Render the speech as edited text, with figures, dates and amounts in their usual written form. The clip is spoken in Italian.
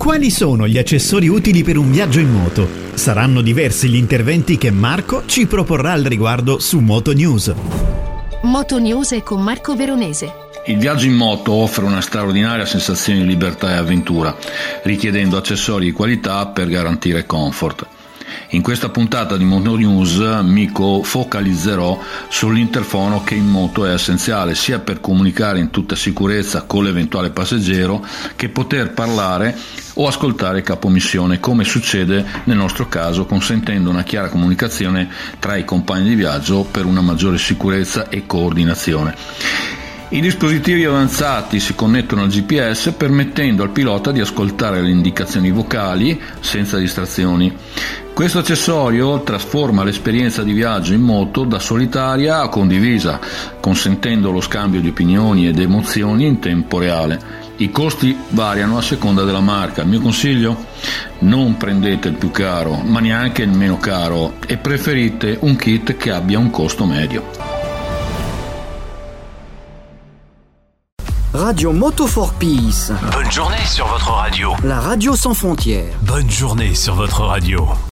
Quali sono gli accessori utili per un viaggio in moto? Saranno diversi gli interventi che Marco ci proporrà al riguardo su Moto News. Moto News è con Marco Veronese. Il viaggio in moto offre una straordinaria sensazione di libertà e avventura, richiedendo accessori di qualità per garantire comfort. In questa puntata di Moto News mi focalizzerò sull'interfono che in moto è essenziale sia per comunicare in tutta sicurezza con l'eventuale passeggero che poter parlare o ascoltare il capomissione, come succede nel nostro caso, consentendo una chiara comunicazione tra i compagni di viaggio per una maggiore sicurezza e coordinazione. I dispositivi avanzati si connettono al GPS permettendo al pilota di ascoltare le indicazioni vocali senza distrazioni. Questo accessorio trasforma l'esperienza di viaggio in moto da solitaria a condivisa, consentendo lo scambio di opinioni ed emozioni in tempo reale. I costi variano a seconda della marca. Il mio consiglio? Non prendete il più caro, ma neanche il meno caro, e preferite un kit che abbia un costo medio. Radio Moto for Peace. Bonne journée sur votre radio. La radio sans frontières. Bonne journée sur votre radio.